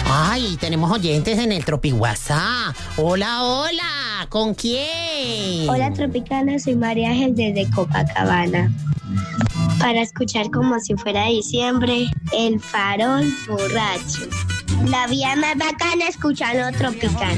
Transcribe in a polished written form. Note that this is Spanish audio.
Ay, tenemos oyentes en el Tropi WhatsApp. Hola, hola. ¿Con quién? Hola Tropicana, soy María Ángel desde Copacabana. Para escuchar como si fuera diciembre, El Farol Borracho. La vida más bacana escuchando Tropicana.